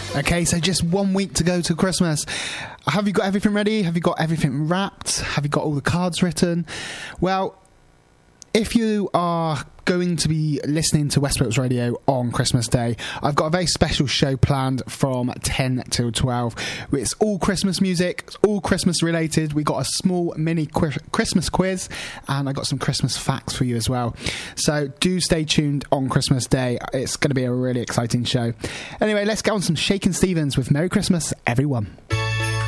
Okay, so just 1 week to go to Christmas. Have you got everything ready? Have you got everything wrapped? Have you got all the cards written? Well, if you are going to be listening to West Wilts Radio on Christmas Day, I've got a very special show planned from 10 till 12. It's all Christmas music, it's all Christmas related. We got a small mini Christmas quiz, and I got some Christmas facts for you as well. So do stay tuned on Christmas Day. It's going to be a really exciting show. Anyway, let's get on some Shakin' Stevens with Merry Christmas, everyone.